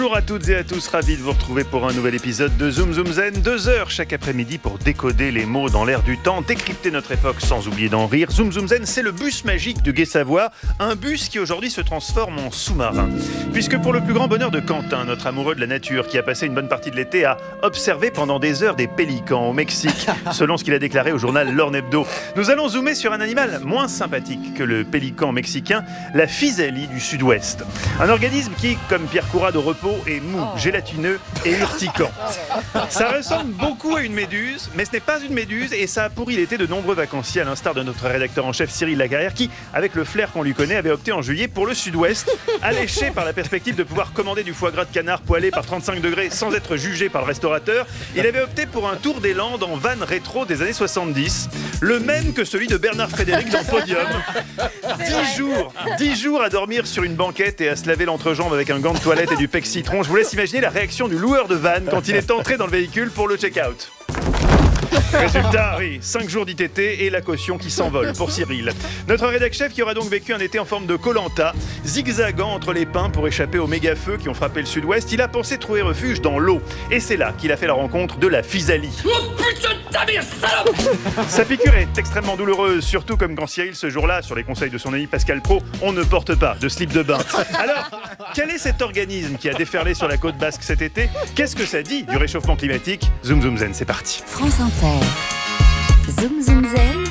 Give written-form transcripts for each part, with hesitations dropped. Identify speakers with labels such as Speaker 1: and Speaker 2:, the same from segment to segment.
Speaker 1: Bonjour à toutes et à tous, ravi de vous retrouver pour un nouvel épisode de Zoom Zoom Zen. 2 heures chaque après-midi pour décoder les mots dans l'air du temps, décrypter notre époque sans oublier d'en rire. Zoom Zoom Zen, c'est le bus magique du Gai Savoir, un bus qui aujourd'hui se transforme en sous-marin. Puisque pour le plus grand bonheur de Quentin, notre amoureux de la nature, qui a passé une bonne partie de l'été à observer pendant des heures des pélicans au Mexique, selon ce qu'il a déclaré au journal L'Orne Hebdo, nous allons zoomer sur un animal moins sympathique que le pélican mexicain, la physalie du sud-ouest. Un organisme qui, comme Pierre Courade au repos, est mou, gélatineux et urticant. Ça ressemble beaucoup à une méduse, mais ce n'est pas une méduse et ça a pourri l'été de nombreux vacanciers, à l'instar de notre rédacteur en chef Cyril Lacarrière qui, avec le flair qu'on lui connaît, avait opté en juillet pour le sud-ouest, alléché par la perspective de pouvoir commander du foie gras de canard poêlé par 35 degrés sans être jugé par le restaurateur. Il avait opté pour un tour des Landes en van rétro des années 70, le même que celui de Bernard Frédéric dans Podium. 10 jours à dormir sur une banquette et à se laver l'entrejambe avec un gant de toilette et du pec citron. Je vous laisse imaginer la réaction du loueur de van quand il est entré dans le véhicule pour le check-out. Résultat, oui, 5 jours d'ITT et la caution qui s'envole pour Cyril. Notre rédac chef qui aura donc vécu un été en forme de Koh-Lanta, zigzagant entre les pins pour échapper aux méga-feux qui ont frappé le sud-ouest, il a pensé trouver refuge dans l'eau. Et c'est là qu'il a fait la rencontre de la physalie. Oh putain de ta mère, salope! Sa piqûre est extrêmement douloureuse, surtout comme quand Cyril, ce jour-là, sur les conseils de son ami Pascal Pro, on ne porte pas de slip de bain. Alors, quel est cet organisme qui a déferlé sur la côte basque cet été? Qu'est-ce que ça dit du réchauffement climatique? Zoom Zoom Zen, c'est parti.
Speaker 2: France Inter. Zoom Zoom Zen.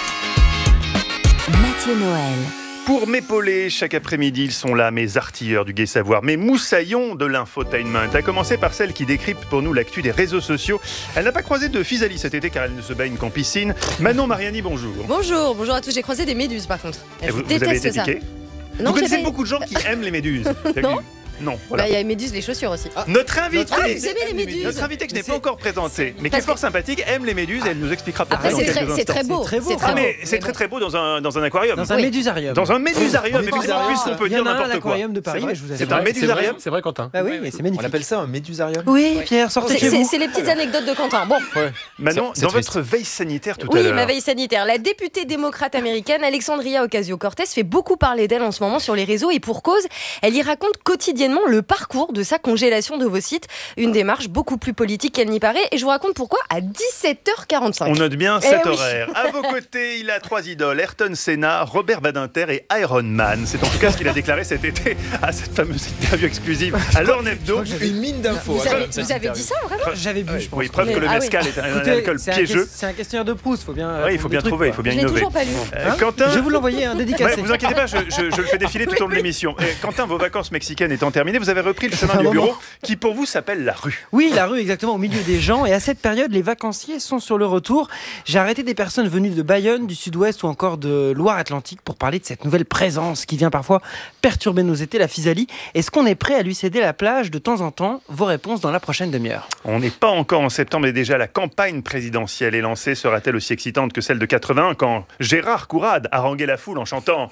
Speaker 2: Mathieu Noël.
Speaker 1: Pour m'épauler, chaque après-midi, ils sont là, mes artilleurs du Gai Savoir, mes moussaillons de l'infotainment. À commencer par celle qui décrypte pour nous l'actu des réseaux sociaux. Elle n'a pas croisé de physalie cet été car elle ne se baigne qu'en piscine. Manon Mariani, bonjour.
Speaker 3: Bonjour à tous. J'ai croisé des méduses par contre.
Speaker 1: Vous avez été piqué?
Speaker 3: Non,
Speaker 1: vous connaissez beaucoup de gens qui aiment les méduses? Non, voilà.
Speaker 3: Il y a les méduses, les chaussures aussi.
Speaker 1: Notre invité,
Speaker 3: vous aimez les méduses?
Speaker 1: Notre invité que je n'ai pas encore présenté, mais qui est fort sympathique, aime les méduses et elle nous expliquera pourquoi dans quelques instants.
Speaker 3: C'est très beau.
Speaker 1: C'est très beau dans un aquarium.
Speaker 4: Dans un médusarium.
Speaker 1: Dans un médusarium, effectivement, puisqu'on peut dire n'importe quoi.
Speaker 4: L'aquarium de Paris, mais je vous assure.
Speaker 1: C'est un médusarium.
Speaker 5: C'est vrai, Quentin.
Speaker 4: Ah oui, mais c'est magnifique.
Speaker 5: On appelle ça un médusarium.
Speaker 4: Oui, Pierre, sortez chez vous.
Speaker 3: C'est les petites anecdotes de Quentin. Bon.
Speaker 1: Manon, dans votre veille sanitaire tout à l'heure.
Speaker 3: Oui, ma veille sanitaire. La députée démocrate américaine Alexandria Ocasio-Cortez fait beaucoup parler d'elle en ce moment sur les réseaux et pour cause, elle y raconte quotidiennement le parcours de sa congélation d'ovocytes, une démarche beaucoup plus politique qu'elle n'y paraît et je vous raconte pourquoi à 17h45.
Speaker 1: On note bien cet horaire. À vos côtés, il a 3 idoles, Ayrton Senna, Robert Badinter et Iron Man. C'est en tout cas ce qu'il a déclaré cet été à cette fameuse interview exclusive à L'Orne Hebdo.
Speaker 5: Une mine d'infos.
Speaker 3: Vous avez dit ça vraiment?
Speaker 4: J'avais bu, je pense.
Speaker 1: Oui, preuve que le mescal est un alcool piégeux.
Speaker 4: C'est un questionnaire de Proust, faut bien.
Speaker 1: Oui, il faut bien trouver, il faut bien
Speaker 3: Je l'ai
Speaker 1: innover.
Speaker 3: toujours pas lu.
Speaker 1: Quentin,
Speaker 4: je vais vous l'envoyer un dédicacé.
Speaker 1: Ouais, vous inquiétez pas, je le fais défiler tout au long de l'émission. Quentin, vos vacances mexicaines étant terminées, vous avez repris le chemin du bureau qui pour vous s'appelle la rue.
Speaker 4: Oui, la rue exactement au milieu des gens et à cette période les vacanciers sont sur le retour. J'ai arrêté des personnes venues de Bayonne, du sud-ouest ou encore de Loire-Atlantique pour parler de cette nouvelle présence qui vient parfois perturber nos étés, la physalie. Est-ce qu'on est prêt à lui céder la plage de temps en temps? Vos réponses dans la prochaine demi-heure.
Speaker 1: On n'est pas encore en septembre et déjà la campagne présidentielle est lancée. Sera-t-elle aussi excitante que celle de 81 quand Gérard Courade haranguait la foule en chantant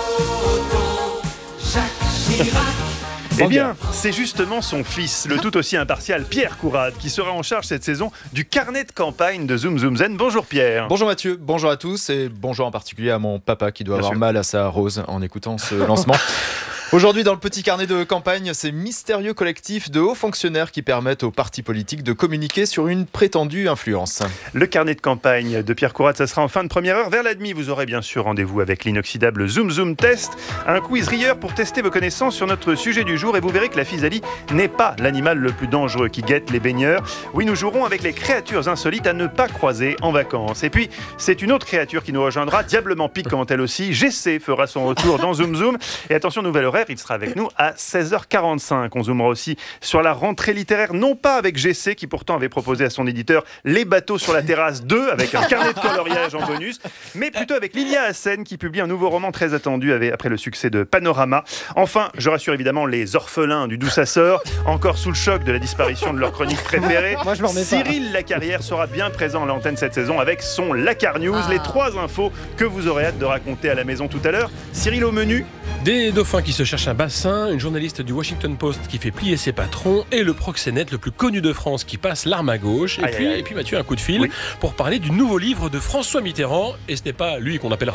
Speaker 1: Jacques Chirac? Eh bien, c'est justement son fils, le tout aussi impartial Pierre Courade, qui sera en charge cette saison du carnet de campagne de Zoom Zoom Zen. Bonjour Pierre.
Speaker 5: Bonjour Mathieu, bonjour à tous et bonjour en particulier à mon papa qui doit avoir mal à sa rose en écoutant ce lancement. Aujourd'hui, dans le petit carnet de campagne, ces mystérieux collectifs de hauts fonctionnaires qui permettent aux partis politiques de communiquer sur une prétendue influence.
Speaker 1: Le carnet de campagne de Pierre Courade, ça sera en fin de première heure. Vers la demi, vous aurez bien sûr rendez-vous avec l'inoxydable Zoom Zoom Test, un quiz rieur pour tester vos connaissances sur notre sujet du jour et vous verrez que la physalie n'est pas l'animal le plus dangereux qui guette les baigneurs. Oui, nous jouerons avec les créatures insolites à ne pas croiser en vacances. Et puis, c'est une autre créature qui nous rejoindra, diablement piquante elle aussi. GC fera son retour dans Zoom Zoom. Et attention, nouvel horaire, il sera avec nous à 16h45. On zoomera aussi sur la rentrée littéraire, non pas avec GC qui pourtant avait proposé à son éditeur Les bateaux sur la terrasse 2 avec un carnet de coloriage en bonus, mais plutôt avec Lilia Hassen qui publie un nouveau roman très attendu après le succès de Panorama. Enfin, je rassure évidemment les orphelins du Douce-Assort, encore sous le choc de la disparition de leur chronique préférée.
Speaker 4: Moi, je m'en remets pas.
Speaker 1: Cyril Lacarrière sera bien présent à l'antenne cette saison avec son Lacar News, les 3 infos que vous aurez hâte de raconter à la maison tout à l'heure. Cyril, au menu,
Speaker 6: des dauphins qui se cherchent un bassin, une journaliste du Washington Post qui fait plier ses patrons et le proxénète le plus connu de France qui passe l'arme à gauche. Et puis Mathieu, un coup de fil pour parler du nouveau livre de François Mitterrand. Et ce n'est pas lui qu'on appellera